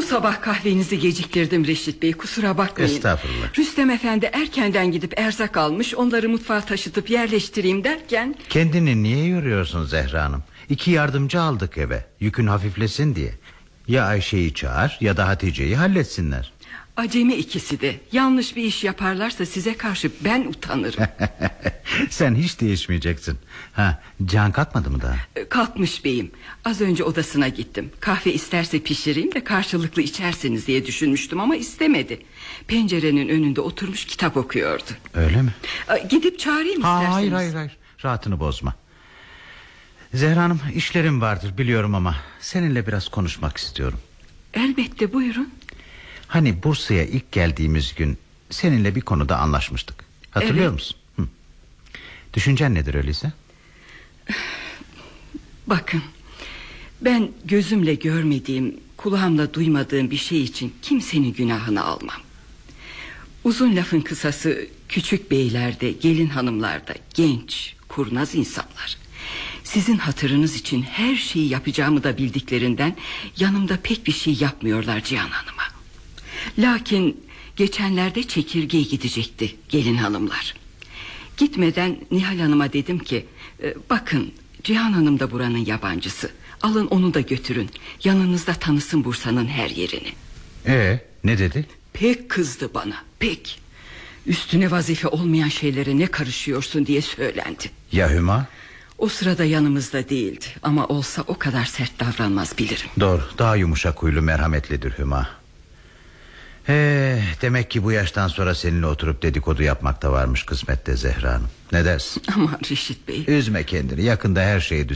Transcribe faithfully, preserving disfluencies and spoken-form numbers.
sabah kahvenizi geciktirdim Reşit Bey, kusura bakmayın. Estağfurullah. Rüstem Efendi erkenden gidip erzak almış, onları mutfağa taşıtıp yerleştireyim derken... Kendini niye yoruyorsun Zehra Hanım? İki yardımcı aldık eve, yükün hafiflesin diye. Ya Ayşe'yi çağır ya da Hatice'yi halletsinler. Acemi ikisi de. Yanlış bir iş yaparlarsa size karşı ben utanırım. Sen hiç değişmeyeceksin. Ha, Can kalkmadı mı daha? Kalkmış beyim. Az önce odasına gittim. Kahve isterse pişireyim de karşılıklı içersiniz diye düşünmüştüm ama istemedi. Pencerenin önünde oturmuş kitap okuyordu. Öyle mi? Gidip çağırayım ha, isterseniz. Hayır hayır hayır, rahatını bozma. Zehra Hanım, işlerim vardır biliyorum ama seninle biraz konuşmak istiyorum. Elbette, buyurun. Hani Bursa'ya ilk geldiğimiz gün seninle bir konuda anlaşmıştık. Hatırlıyor Evet. musun? Hı. Düşüncen nedir öyleyse? Bakın, ben gözümle görmediğim, kulağımla duymadığım bir şey için kimsenin günahını almam. Uzun lafın kısası, küçük beylerde, gelin hanımlarda genç, kurnaz insanlar. Sizin hatırınız için her şeyi yapacağımı da bildiklerinden yanımda pek bir şey yapmıyorlar Cihan Hanım'a. Lakin geçenlerde çekirgeye gidecekti gelin hanımlar. Gitmeden Nihal Hanım'a dedim ki, bakın Cihan Hanım da buranın yabancısı, alın onu da götürün, yanınızda tanısın Bursa'nın her yerini. Ee, ne dedi? Pek kızdı bana, pek. Üstüne vazife olmayan şeylere ne karışıyorsun diye söylendi. Ya Hüma? O sırada yanımızda değildi ama olsa o kadar sert davranmaz bilirim. Doğru, daha yumuşak huylu, merhametlidir Hüma. Ee, demek ki bu yaştan sonra seninle oturup dedikodu yapmak da varmış kısmette Zehra Hanım. Ne dersin? Aman Reşit Bey. Üzme kendini, yakında her şey düzelir.